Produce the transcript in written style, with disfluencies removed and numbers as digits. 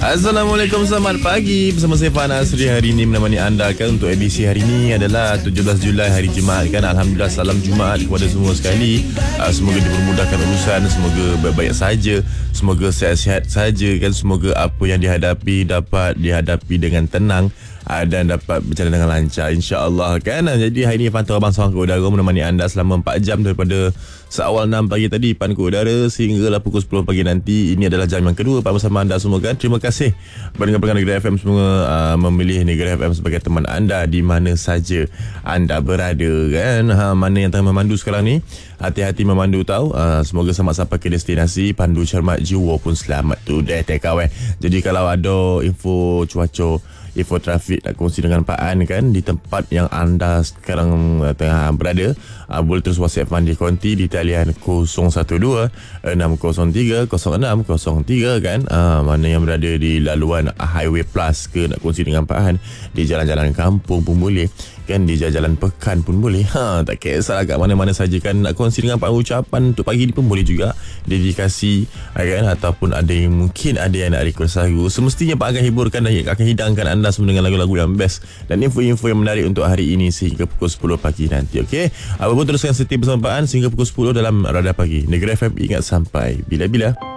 Assalamualaikum, selamat pagi. Bersama saya Fana Asri hari ini menemani anda kan. Untuk edisi hari ini adalah 17 Julai hari Jumaat kan. Alhamdulillah, salam Jumaat kepada semua sekali. Semoga dipermudahkan urusan, semoga baik-baik saja, semoga sihat-sihat saja kan. Semoga apa yang dihadapi dapat dihadapi dengan tenang dan dapat berjalan dengan lancar, insya-Allah kan. Jadi hari ini Pantau Abang Sawang ke Udara menemani anda selama 4 jam daripada seawal 6 pagi tadi Pan ke Udara sehinggalah pukul 10 pagi nanti. Ini adalah jam yang kedua bersama anda semua kan. Terima kasih pendengar-pendengar Negeri FM semua memilih Negeri FM sebagai teman anda di mana saja anda berada kan. Mana yang tengah memandu sekarang ni, hati-hati memandu tahu. Semoga selamat sampai ke destinasi. Pandu cermat, jiwa pun selamat tu deh TKW. Jadi kalau ada info cuaca, info trafik nak kongsi dengan Pak An kan di tempat yang anda sekarang tengah berada, boleh terus WhatsApp Mandi Konti di talian 012-603-0603 kan. Mana yang berada di laluan Highway Plus ke nak kongsi dengan Pak An, di jalan-jalan kampung pun boleh kan, di jalan pekan pun boleh. Tak kisahlah kat mana-mana saja kan. Nak kongsi dengan Pak An ucapan untuk pagi ni pun boleh juga, dedikasi kan, ataupun ada yang mungkin ada yang nak request lagu. Semestinya Pak akan hiburkan dan akan hidangkan anda semua dengan lagu-lagu yang best dan info-info yang menarik untuk hari ini sehingga pukul 10 pagi nanti. Okey, apa pun teruskan setia bersama Pak An sehingga pukul 10 dalam Radar Pagi Negeri FM. Ingat sampai bila-bila.